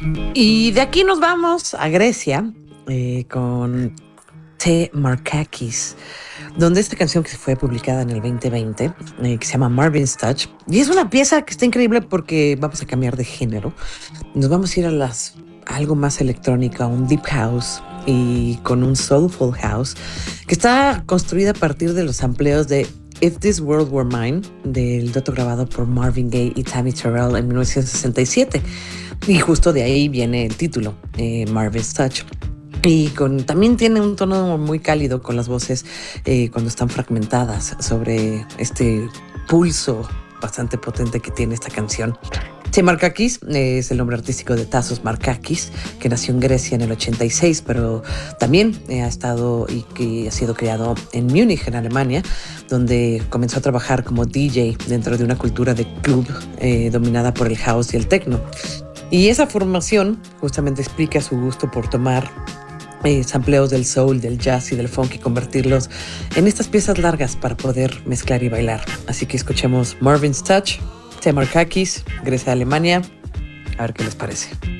Y de aquí nos vamos a Grecia con T. Markakis, donde esta canción que fue publicada en el 2020, que se llama Marvin's Touch, y es una pieza que está increíble porque vamos a cambiar de género. Nos vamos a ir a algo más electrónica, un deep house y con un soulful house que está construida a partir de los sampleos de If This World Were Mine, del dueto grabado por Marvin Gaye y Tammy Terrell en 1967. Y justo de ahí viene el título, Marvin's Touch. Y también tiene un tono muy cálido con las voces cuando están fragmentadas sobre este pulso bastante potente que tiene esta canción. T. Markakis es el nombre artístico de Tassos Markakis, que nació en Grecia en el 86, pero también ha estado y que ha sido criado en Múnich, en Alemania, donde comenzó a trabajar como DJ dentro de una cultura de club dominada por el house y el techno. Y esa formación justamente explica su gusto por tomar sampleos del soul, del jazz y del funk y convertirlos en estas piezas largas para poder mezclar y bailar. Así que escuchemos Marvin's Touch, T. Markakis, Grecia, Alemania. A ver qué les parece.